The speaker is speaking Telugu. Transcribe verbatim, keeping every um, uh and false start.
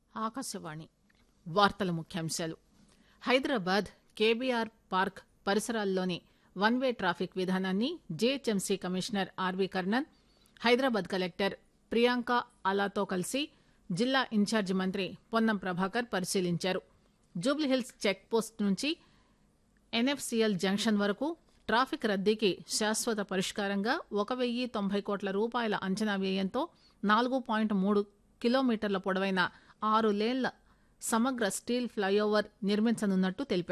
ఆకాశవాణి వార్తల ముఖ్యాంశాలు. Hyderabad KBR park పరిసరాల్లోని one way traffic విధానాన్ని GHMC commissioner RV Karnan, Hyderabad collector Priyanka ఆలాతో కలిసి జిల్లా ఇన్ఛార్జి మంత్రి పొన్నం ప్రభాకర్ పరిశీలించారు. జూబ్లీహిల్స్ చెక్ పోస్ట్ నుంచి ఎన్ఎఫ్సీఎల్ జంక్షన్ వరకు ట్రాఫిక్ రద్దీకి శాశ్వత పరిష్కారంగా ఒక వెయ్యి తొంభై కోట్ల రూపాయల అంచనా వ్యయంతో నాలుగు పాయింట్ మూడు కిలోమీటర్ల పొడవైన ఆరు లేన్ల సమగ్ర స్టీల్ ఫ్లైఓవర్ నిర్మించనున్నట్టు తెలిపారు.